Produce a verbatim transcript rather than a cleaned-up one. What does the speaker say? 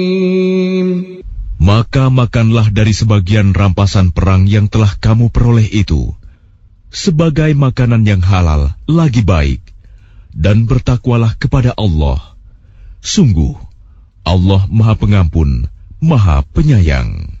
Maka makanlah dari sebagian rampasan perang yang telah kamu peroleh itu, sebagai makanan yang halal lagi baik, dan bertakwalah kepada Allah. Sungguh, Allah Maha Pengampun, Maha Penyayang.